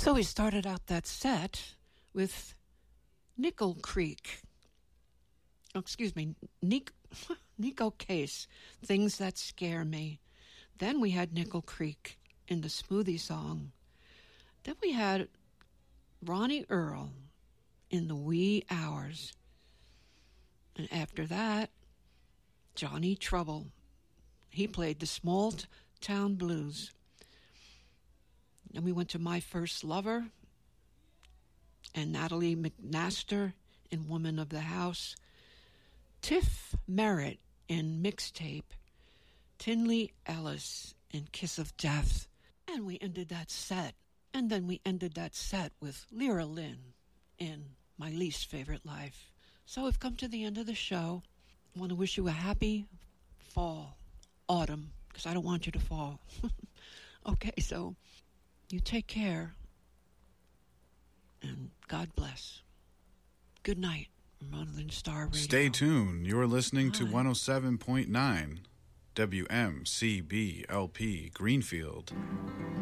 So we started out that set with Nickel Creek. Oh, excuse me, Nico Case, Things That Scare Me. Then we had Nickel Creek in the Smoothie Song. Then we had Ronnie Earl in The Wee Hours. And after that, Johnny Trouble. He played the Small Town Blues. And we went to My First Lover and Natalie McMaster in Woman of the House. Tiff Merritt in Mixtape. Tinley Ellis in Kiss of Death. And we ended that set. And then we ended that set with Lyra Lynn in My Least Favorite Life. So we've come to the end of the show. I want to wish you a happy fall, autumn, because I don't want you to fall. Okay, so you take care, and God bless. Good night from Northern Star Radio. Stay tuned. You're listening to 107.9 WMCBLP Greenfield.